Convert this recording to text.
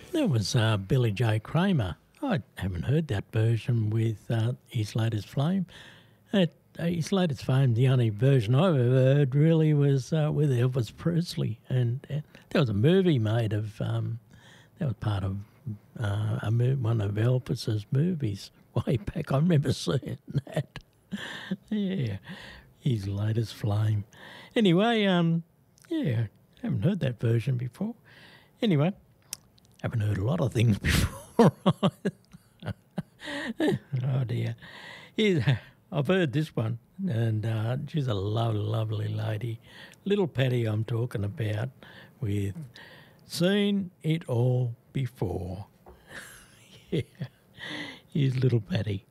There was Billy J. Kramer. I haven't heard that version with his latest Flame. His latest Flame, the only version I've ever heard really was with Elvis Presley. And there was a movie made of, that was part of one of Elvis's movies way back. I remember seeing that. Yeah, his latest Flame. Anyway, yeah, haven't heard that version before. Anyway, haven't heard a lot of things before. Oh dear. I've heard this one, and she's a lovely, lovely lady. Little Patty I'm talking about, with Seen It All Before. Yeah, here's Little Patty.